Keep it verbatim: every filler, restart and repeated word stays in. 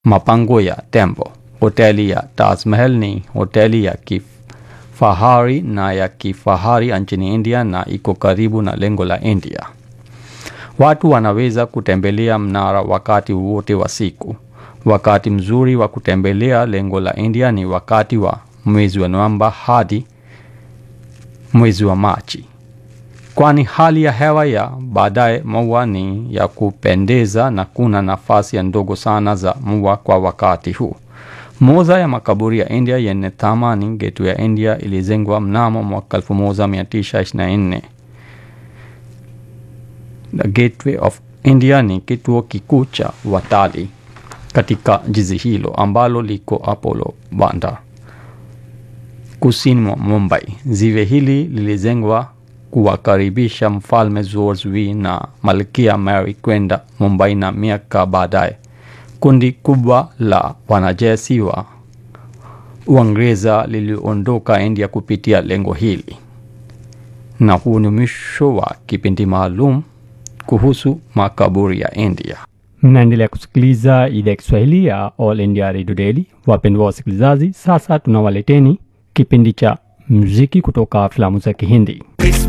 mapango ya tembo. Hoteli ya Taj Mahal ni hoteli ya kifahari na ya kifahari nchini India na iko karibu na lengo la India. Watu wanaweza kutembelea mnara wakati wote wa siku. Wakati mzuri wa kutembelea lengo la India ni wakati wa mwezi wa Novemba hadi mwezi wa Machi, kwani hali ya hewa ya baadaye mvua ni ya kupendeza na kuna nafasi ya ndogo sana za mvua kwa wakati huu. Moja ya makaburi ya India yenye thamani, Gateway ya India, ilijengwa mnamo mwaka elfu moja mia tisa ishirini na nne. The Gateway of India ni kituo kikuu cha watalii katika jiji hilo ambalo liko Apollo Bandar, kusini mwa Mumbai. Ziwe hili lilijengwa kuwakaribisha Mfalme George V na Malkia Mary kwenda Mumbai, na miaka baadaye kundi kubwa la wanajeshi wa Uingereza liliondoka India kupitia lengo hili. Na huu ni mwisho wa kipindi maalum kuhusu makaburi ya India. Mnaendelea kusikiliza idhaa ya Kiswahili ya All India Radio Daily. Wapendwa wasikilizaji, sasa tunawaleteni kipindi cha muziki kutoka filamu za Kihindi.